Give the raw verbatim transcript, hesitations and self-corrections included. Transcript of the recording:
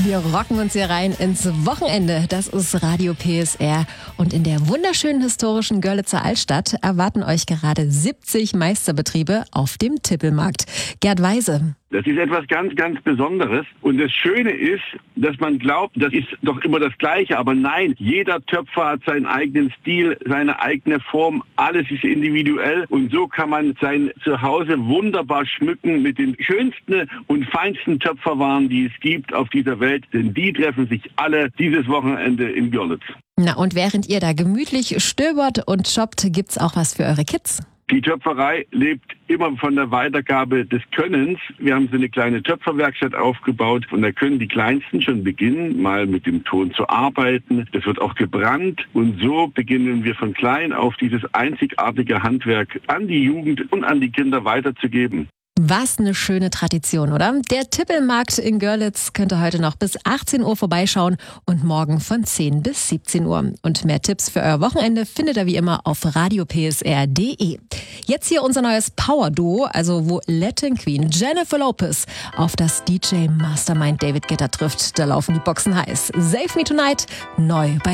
Wir rocken uns hier rein ins Wochenende. Das ist Radio P S R. Und in der wunderschönen historischen Görlitzer Altstadt erwarten euch gerade siebzig Meisterbetriebe auf dem Tippelmarkt. Gerd Weise. Das ist etwas ganz, ganz Besonderes. Und das Schöne ist, dass man glaubt, das ist doch immer das Gleiche. Aber nein, jeder Töpfer hat seinen eigenen Stil, seine eigene Form. Alles ist individuell. Und so kann man sein Zuhause wunderbar schmücken mit den schönsten und feinsten Töpferwaren, die es gibt auf dieser Welt. Denn die treffen sich alle dieses Wochenende in Görlitz. Na, und während ihr da gemütlich stöbert und shoppt, gibt's auch was für eure Kids. Die Töpferei lebt immer von der Weitergabe des Könnens. Wir haben so eine kleine Töpferwerkstatt aufgebaut und da können die Kleinsten schon beginnen, mal mit dem Ton zu arbeiten. Das wird auch gebrannt und so beginnen wir von klein auf dieses einzigartige Handwerk an die Jugend und an die Kinder weiterzugeben. Was eine schöne Tradition, oder? Der Tippelmarkt in Görlitz könnt ihr heute noch bis achtzehn Uhr vorbeischauen und morgen von zehn bis siebzehn Uhr. Und mehr Tipps für euer Wochenende findet ihr wie immer auf radio p s r punkt d e. Jetzt hier unser neues Power-Duo, also wo Latin Queen Jennifer Lopez auf das D J Mastermind David Guetta trifft. Da laufen die Boxen heiß. Save Me Tonight, neu bei